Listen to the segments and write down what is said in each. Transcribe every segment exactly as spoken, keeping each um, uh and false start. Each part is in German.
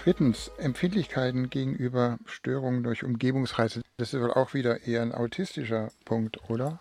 Drittens, Empfindlichkeiten gegenüber Störungen durch Umgebungsreize. Das ist wohl auch wieder eher ein autistischer Punkt, oder?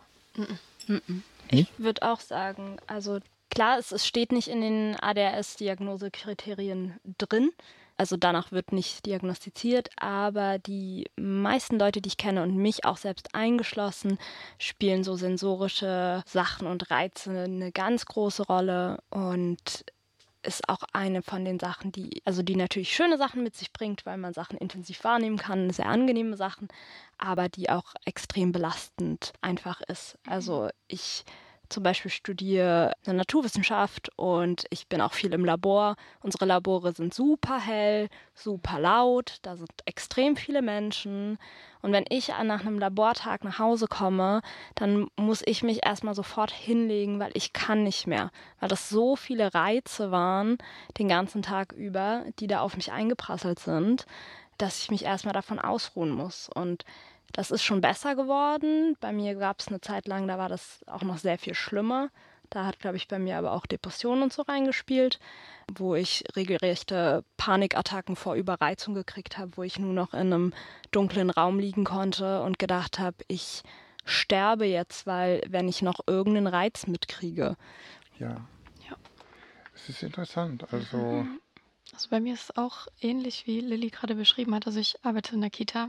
Ich würde auch sagen, also klar, es, es steht nicht in den A D H S-Diagnosekriterien drin. Also danach wird nicht diagnostiziert, aber die meisten Leute, die ich kenne und mich auch selbst eingeschlossen, spielen so sensorische Sachen und Reize eine ganz große Rolle und ist auch eine von den Sachen, die, also die natürlich schöne Sachen mit sich bringt, weil man Sachen intensiv wahrnehmen kann, sehr angenehme Sachen, aber die auch extrem belastend einfach ist. Also ich zum Beispiel studiere eine Naturwissenschaft und ich bin auch viel im Labor. Unsere Labore sind super hell, super laut, da sind extrem viele Menschen. Und wenn ich nach einem Labortag nach Hause komme, dann muss ich mich erstmal sofort hinlegen, weil ich kann nicht mehr. Weil das so viele Reize waren den ganzen Tag über, die da auf mich eingeprasselt sind, dass ich mich erstmal davon ausruhen muss. Und das ist schon besser geworden. Bei mir gab es eine Zeit lang, da war das auch noch sehr viel schlimmer. Da hat, glaube ich, bei mir aber auch Depressionen und so reingespielt, wo ich regelrechte Panikattacken vor Überreizung gekriegt habe, wo ich nur noch in einem dunklen Raum liegen konnte und gedacht habe, ich sterbe jetzt, weil wenn ich noch irgendeinen Reiz mitkriege. Ja. Ja. Das ist interessant. Also, Mhm. Also bei mir ist es auch ähnlich, wie Lilly gerade beschrieben hat. Also ich arbeite in der Kita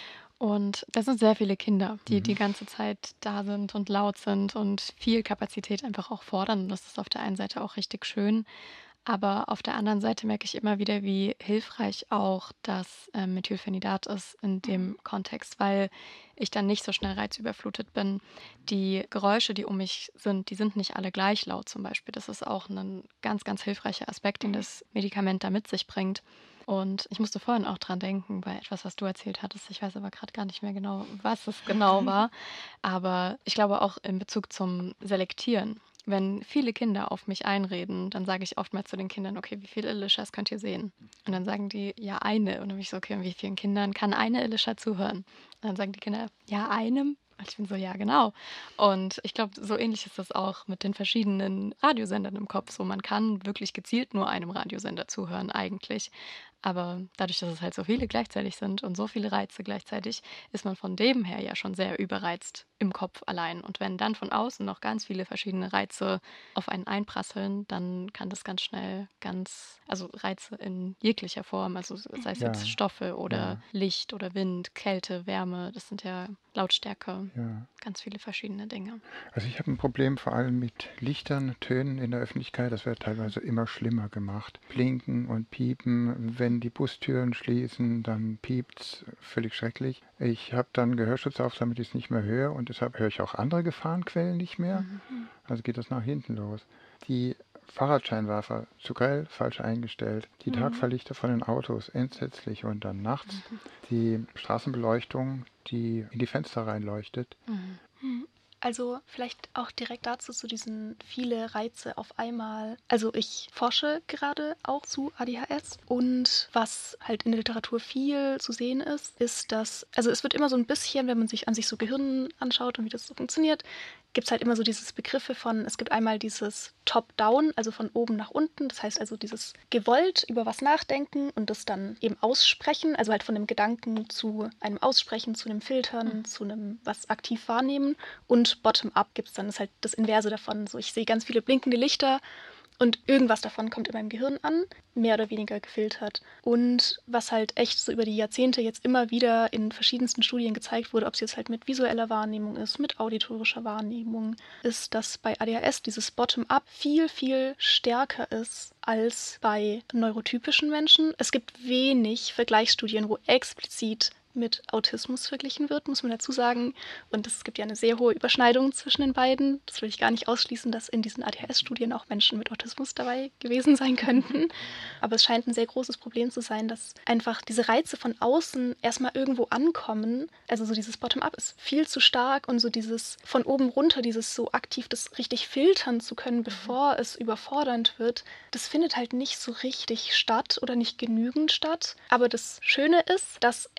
und da sind sehr viele Kinder, die Mhm. die ganze Zeit da sind und laut sind und viel Kapazität einfach auch fordern. Und das ist auf der einen Seite auch richtig schön. Aber auf der anderen Seite merke ich immer wieder, wie hilfreich auch das ähm, Methylphenidat ist in dem Kontext, weil ich dann nicht so schnell reizüberflutet bin. Die Geräusche, die um mich sind, die sind nicht alle gleich laut zum Beispiel. Das ist auch ein ganz, ganz hilfreicher Aspekt, den das Medikament da mit sich bringt. Und ich musste vorhin auch dran denken, bei etwas, was du erzählt hattest. Ich weiß aber gerade gar nicht mehr genau, was es genau war. Aber ich glaube auch in Bezug zum Selektieren. Wenn viele Kinder auf mich einreden, dann sage ich oftmals zu den Kindern, okay, wie viele Elishas könnt ihr sehen? Und dann sagen die, ja, eine. Und dann bin ich so, okay, und wie vielen Kindern kann eine Elisha zuhören? Und dann sagen die Kinder, ja, einem. Und ich bin so, ja, genau. Und ich glaube, so ähnlich ist das auch mit den verschiedenen Radiosendern im Kopf. So, man kann wirklich gezielt nur einem Radiosender zuhören eigentlich. Aber dadurch, dass es halt so viele gleichzeitig sind und so viele Reize gleichzeitig, ist man von dem her ja schon sehr überreizt im Kopf allein. Und wenn dann von außen noch ganz viele verschiedene Reize auf einen einprasseln, dann kann das ganz schnell ganz, also Reize in jeglicher Form, also sei es Ja, jetzt Stoffe oder ja. Licht oder Wind, Kälte, Wärme, das sind ja Lautstärke, Ja. ganz viele verschiedene Dinge. Also ich habe ein Problem vor allem mit Lichtern, Tönen in der Öffentlichkeit. Das wird teilweise immer schlimmer gemacht. Blinken und Piepen. Wenn die Bustüren schließen, dann piept's. Völlig schrecklich. Ich habe dann Gehörschutz auf, damit ich es nicht mehr höre. Und deshalb höre ich auch andere Gefahrenquellen nicht mehr. Also geht das nach hinten los. Die Fahrradscheinwerfer, zu grell, falsch eingestellt. Die Mhm. Tagfahrlichter von den Autos, entsetzlich. Und dann nachts die Straßenbeleuchtung, die in die Fenster reinleuchtet. Mhm. Also vielleicht auch direkt dazu zu diesen viele Reize auf einmal. Also ich forsche gerade auch zu A D H S und was halt in der Literatur viel zu sehen ist, ist, dass, also es wird immer so ein bisschen, wenn man sich an sich so Gehirn anschaut und wie das so funktioniert, gibt es halt immer so dieses Begriffe von, es gibt einmal dieses Top-Down, also von oben nach unten, das heißt also dieses gewollt über was nachdenken und das dann eben aussprechen, also halt von dem Gedanken zu einem Aussprechen, zu einem Filtern, mhm. zu einem was aktiv wahrnehmen und Bottom-up gibt es dann, das ist halt das Inverse davon, so ich sehe ganz viele blinkende Lichter und irgendwas davon kommt in meinem Gehirn an, mehr oder weniger gefiltert. Und was halt echt so über die Jahrzehnte jetzt immer wieder in verschiedensten Studien gezeigt wurde, ob es jetzt halt mit visueller Wahrnehmung ist, mit auditorischer Wahrnehmung, ist, dass bei A D H S dieses Bottom-up viel, viel stärker ist als bei neurotypischen Menschen. Es gibt wenig Vergleichsstudien, wo explizit mit Autismus verglichen wird, muss man dazu sagen. Und es gibt ja eine sehr hohe Überschneidung zwischen den beiden. Das will ich gar nicht ausschließen, dass in diesen A D H S-Studien auch Menschen mit Autismus dabei gewesen sein könnten. Aber es scheint ein sehr großes Problem zu sein, dass einfach diese Reize von außen erstmal irgendwo ankommen. Also so dieses Bottom-up ist viel zu stark und so dieses von oben runter, dieses so aktiv das richtig filtern zu können, bevor es überfordernd wird, das findet halt nicht so richtig statt oder nicht genügend statt. Aber das Schöne ist, dass echt viele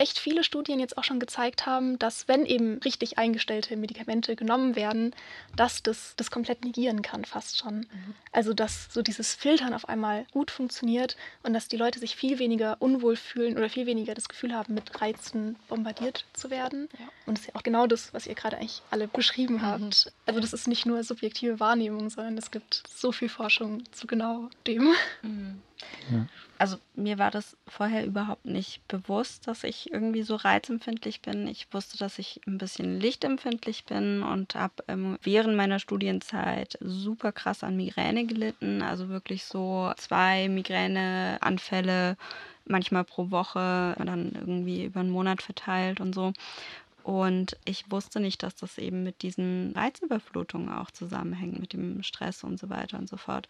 Studien jetzt auch schon gezeigt haben, dass wenn eben richtig eingestellte Medikamente genommen werden, dass das das komplett negieren kann, fast schon. Mhm. Also dass so dieses Filtern auf einmal gut funktioniert und dass die Leute sich viel weniger unwohl fühlen oder viel weniger das Gefühl haben, mit Reizen bombardiert zu werden. Ja. Und das ist ja auch genau das, was ihr gerade eigentlich alle beschrieben mhm. habt. Also das ist nicht nur subjektive Wahrnehmung, sondern es gibt so viel Forschung zu genau dem. Mhm. Ja. Also mir war das vorher überhaupt nicht bewusst, dass ich irgendwie so reizempfindlich bin. Ich wusste, dass ich ein bisschen lichtempfindlich bin und habe ähm, während meiner Studienzeit super krass an Migräne gelitten. Also wirklich so zwei Migräneanfälle, manchmal pro Woche, dann irgendwie über einen Monat verteilt und so. Und ich wusste nicht, dass das eben mit diesen Reizüberflutungen auch zusammenhängt, mit dem Stress und so weiter und so fort.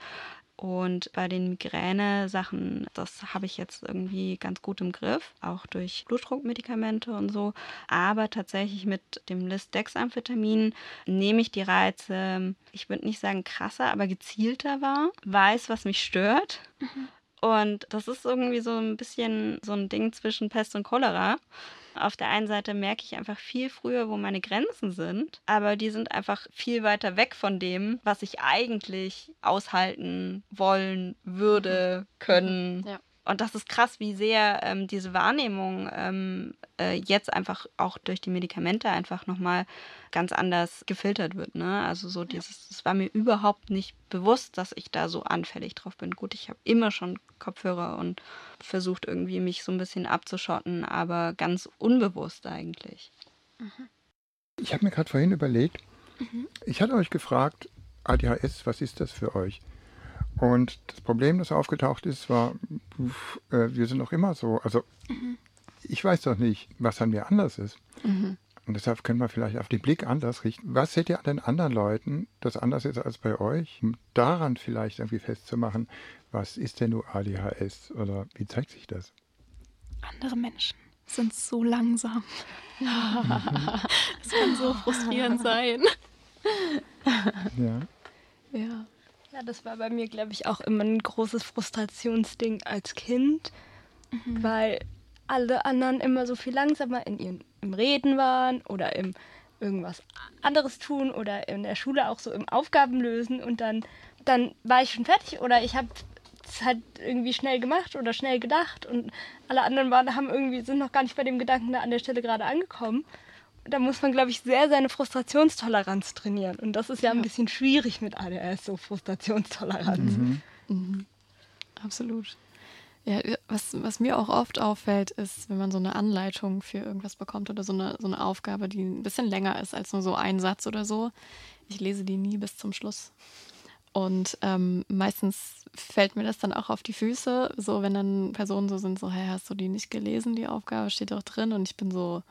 Und bei den Migräne-Sachen, das habe ich jetzt irgendwie ganz gut im Griff, auch durch Blutdruckmedikamente und so. Aber tatsächlich mit dem Lisdexamphetamin nehme ich die Reize, ich würde nicht sagen krasser, aber gezielter wahr, weiß, was mich stört. Mhm. Und das ist irgendwie so ein bisschen so ein Ding zwischen Pest und Cholera. Auf der einen Seite merke ich einfach viel früher, wo meine Grenzen sind, aber die sind einfach viel weiter weg von dem, was ich eigentlich aushalten wollen würde, können. Ja. Und das ist krass, wie sehr ähm, diese Wahrnehmung ähm, äh, jetzt einfach auch durch die Medikamente einfach nochmal ganz anders gefiltert wird. Ne? Also so dieses, es war mir überhaupt nicht bewusst, dass ich da so anfällig drauf bin. Gut, ich habe immer schon Kopfhörer und versucht irgendwie mich so ein bisschen abzuschotten, aber ganz unbewusst eigentlich. Mhm. Ich habe mir gerade vorhin überlegt, mhm. ich hatte euch gefragt, A D H S, was ist das für euch? Und das Problem, das aufgetaucht ist, war, äh, wir sind noch immer so. Also mhm. ich weiß doch nicht, was an mir anders ist. Mhm. Und deshalb können wir vielleicht auf den Blick anders richten. Was seht ihr an den anderen Leuten, das anders ist als bei euch? Um daran vielleicht irgendwie festzumachen, was ist denn nur A D H S oder wie zeigt sich das? Andere Menschen sind so langsam. Mhm. Das kann so frustrierend sein. Ja. Ja. Ja, das war bei mir, glaube ich, auch immer ein großes Frustrationsding als Kind, mhm. weil alle anderen immer so viel langsamer in ihrem im Reden waren oder im irgendwas anderes tun oder in der Schule auch so im Aufgaben lösen und dann, dann war ich schon fertig oder ich habe es halt irgendwie schnell gemacht oder schnell gedacht und alle anderen waren, haben irgendwie, sind noch gar nicht bei dem Gedanken da an der Stelle gerade angekommen. Da muss man, glaube ich, sehr seine Frustrationstoleranz trainieren. Und das ist ja, ja ein bisschen schwierig mit A D H S, so Frustrationstoleranz. Mhm. Mhm. Absolut. Ja, was, was mir auch oft auffällt, ist, wenn man so eine Anleitung für irgendwas bekommt oder so eine, so eine Aufgabe, die ein bisschen länger ist als nur so ein Satz oder so. Ich lese die nie bis zum Schluss. Und ähm, meistens fällt mir das dann auch auf die Füße, so wenn dann Personen so sind, so, hey, hast du die nicht gelesen, die Aufgabe steht doch drin. Und ich bin so...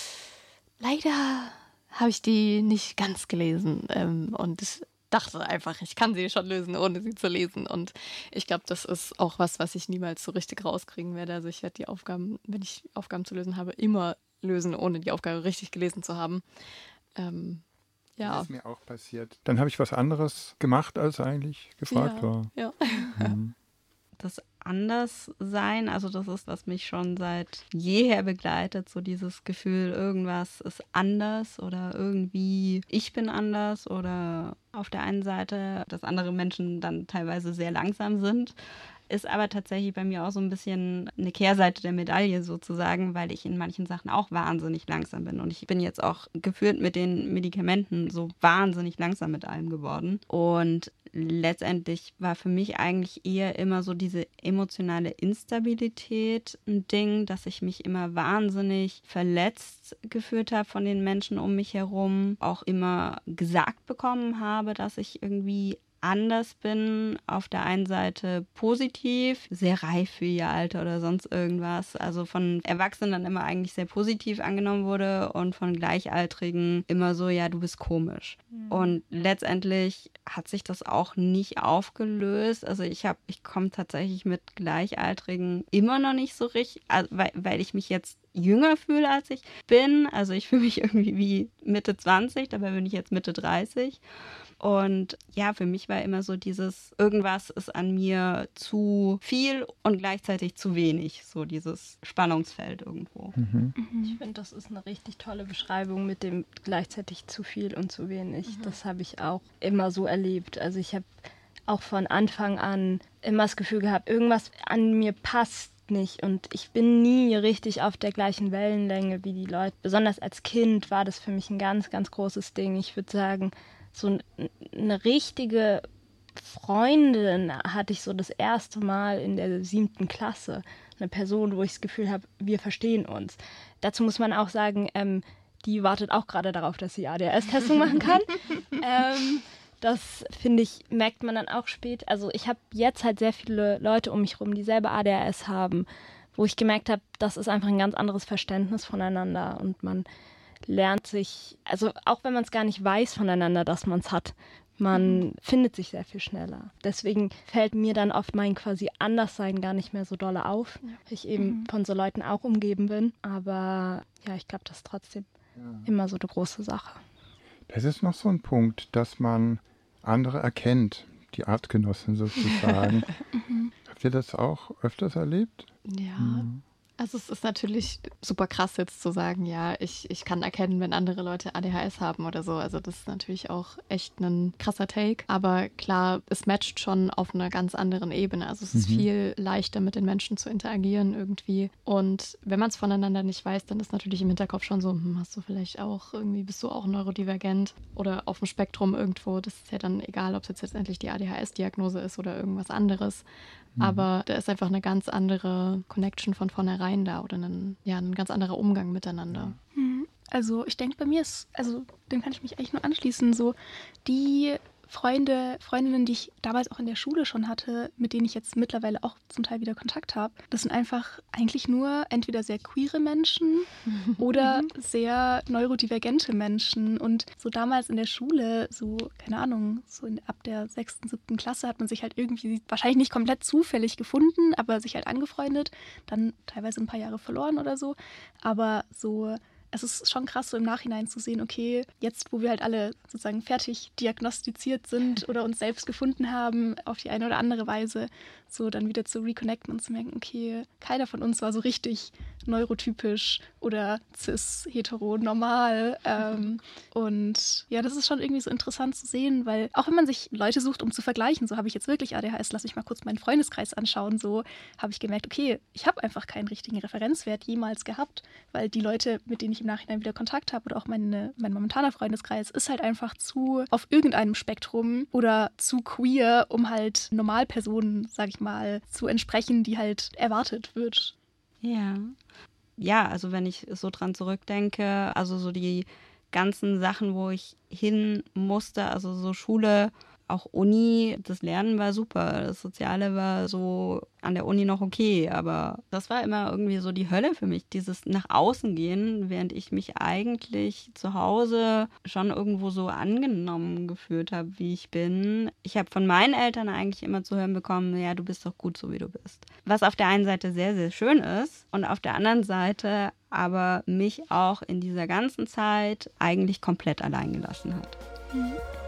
Leider habe ich die nicht ganz gelesen ähm, und ich dachte einfach, ich kann sie schon lösen, ohne sie zu lesen. Und ich glaube, das ist auch was, was ich niemals so richtig rauskriegen werde. Also ich werde die Aufgaben, wenn ich Aufgaben zu lösen habe, immer lösen, ohne die Aufgabe richtig gelesen zu haben. Ähm, ja. Das ist mir auch passiert. Dann habe ich was anderes gemacht, als eigentlich gefragt ja, war. Ja. Mhm. Das Anderssein, also das ist, was mich schon seit jeher begleitet, so dieses Gefühl, irgendwas ist anders oder irgendwie ich bin anders oder auf der einen Seite, dass andere Menschen dann teilweise sehr langsam sind, ist aber tatsächlich bei mir auch so ein bisschen eine Kehrseite der Medaille sozusagen, weil ich in manchen Sachen auch wahnsinnig langsam bin. Und ich bin jetzt auch gefühlt mit den Medikamenten so wahnsinnig langsam mit allem geworden. Und letztendlich war für mich eigentlich eher immer so diese emotionale Instabilität ein Ding, dass ich mich immer wahnsinnig verletzt gefühlt habe von den Menschen um mich herum, auch immer gesagt bekommen habe, dass ich irgendwie anders bin, auf der einen Seite positiv, sehr reif für ihr Alter oder sonst irgendwas, also von Erwachsenen dann immer eigentlich sehr positiv angenommen wurde und von Gleichaltrigen immer so, ja, du bist komisch. Mhm. Und letztendlich hat sich das auch nicht aufgelöst, also ich habe, ich komme tatsächlich mit Gleichaltrigen immer noch nicht so richtig, also weil, weil ich mich jetzt jünger fühle, als ich bin. Also ich fühle mich irgendwie wie Mitte zwanzig, dabei bin ich jetzt Mitte dreißig. Und ja, für mich war immer so dieses, irgendwas ist an mir zu viel und gleichzeitig zu wenig. So dieses Spannungsfeld irgendwo. Mhm. Ich finde, das ist eine richtig tolle Beschreibung mit dem gleichzeitig zu viel und zu wenig. Mhm. Das habe ich auch immer so erlebt. Also ich habe auch von Anfang an immer das Gefühl gehabt, irgendwas an mir passt nicht und ich bin nie richtig auf der gleichen Wellenlänge wie die Leute. Besonders als Kind war das für mich ein ganz, ganz großes Ding. Ich würde sagen, so eine richtige Freundin hatte ich so das erste Mal in der siebten Klasse. Eine Person, wo ich das Gefühl habe, wir verstehen uns. Dazu muss man auch sagen, ähm, die wartet auch gerade darauf, dass sie A D H S-Testung machen kann. ähm, das, finde ich, merkt man dann auch spät. Also ich habe jetzt halt sehr viele Leute um mich rum, die selber A D H S haben, wo ich gemerkt habe, das ist einfach ein ganz anderes Verständnis voneinander und man lernt sich, also auch wenn man es gar nicht weiß voneinander, dass man es hat, man mhm. findet sich sehr viel schneller. Deswegen fällt mir dann oft mein quasi Anderssein gar nicht mehr so dolle auf, ja. weil ich eben mhm. von so Leuten auch umgeben bin. Aber ja, ich glaube, das ist trotzdem ja. immer so eine große Sache. Das ist noch so ein Punkt, dass man andere erkennt, die Artgenossen sozusagen. mhm. Habt ihr das auch öfters erlebt? Ja. Mhm. Also es ist natürlich super krass jetzt zu sagen, ja, ich, ich kann erkennen, wenn andere Leute A D H S haben oder so. Also das ist natürlich auch echt ein krasser Take. Aber klar, es matcht schon auf einer ganz anderen Ebene. Also es ist mhm. viel leichter, mit den Menschen zu interagieren irgendwie. Und wenn man es voneinander nicht weiß, dann ist natürlich im Hinterkopf schon so, hm, hast du vielleicht auch irgendwie, bist du auch neurodivergent oder auf dem Spektrum irgendwo. Das ist ja dann egal, ob es jetzt letztendlich die A D H S-Diagnose ist oder irgendwas anderes. Aber da ist einfach eine ganz andere Connection von vornherein da oder ein, ja, ein ganz anderer Umgang miteinander. Also ich denke, bei mir ist, also dem kann ich mich eigentlich nur anschließen, so die Freunde, Freundinnen, die ich damals auch in der Schule schon hatte, mit denen ich jetzt mittlerweile auch zum Teil wieder Kontakt habe, das sind einfach eigentlich nur entweder sehr queere Menschen oder sehr neurodivergente Menschen. Und so damals in der Schule, so, keine Ahnung, so in, ab der sechsten, siebten Klasse hat man sich halt irgendwie, wahrscheinlich nicht komplett zufällig gefunden, aber sich halt angefreundet, dann teilweise ein paar Jahre verloren oder so. Aber so... Es ist schon krass, so im Nachhinein zu sehen, okay, jetzt, wo wir halt alle sozusagen fertig diagnostiziert sind oder uns selbst gefunden haben, auf die eine oder andere Weise, so dann wieder zu reconnecten und zu merken, okay, keiner von uns war so richtig neurotypisch oder cis, hetero, normal. Ähm, und ja, das ist schon irgendwie so interessant zu sehen, weil auch wenn man sich Leute sucht, um zu vergleichen, so habe ich jetzt wirklich A D H S, lass mich mal kurz meinen Freundeskreis anschauen, so habe ich gemerkt, okay, ich habe einfach keinen richtigen Referenzwert jemals gehabt, weil die Leute, mit denen ich im Nachhinein wieder Kontakt habe oder auch meine, mein momentaner Freundeskreis, ist halt einfach zu auf irgendeinem Spektrum oder zu queer, um halt Normalpersonen, sag ich mal, zu entsprechen, die halt erwartet wird. Ja. Ja, also wenn ich so dran zurückdenke, also so die ganzen Sachen, wo ich hin musste, also so Schule, auch Uni, das Lernen war super, das Soziale war so an der Uni noch okay, aber das war immer irgendwie so die Hölle für mich, dieses nach außen gehen, während ich mich eigentlich zu Hause schon irgendwo so angenommen gefühlt habe, wie ich bin. Ich habe von meinen Eltern eigentlich immer zu hören bekommen, ja, du bist doch gut so, wie du bist. Was auf der einen Seite sehr, sehr schön ist und auf der anderen Seite aber mich auch in dieser ganzen Zeit eigentlich komplett allein gelassen hat. Mhm.